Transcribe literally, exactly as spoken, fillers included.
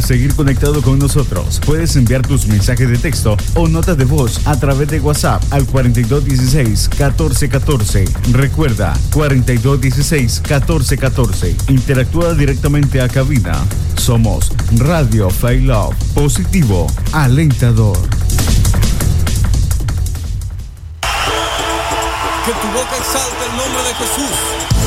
seguir conectado con nosotros, puedes enviar tus mensajes de texto o notas de voz a través de WhatsApp al cuarenta y dos dieciséis catorce catorce. Recuerda, cuarenta y dos dieciséis catorce catorce. Interactúa directamente a cabina. Somos Radio Faith Love, positivo, alentador. Que tu boca exalte el nombre de Jesús.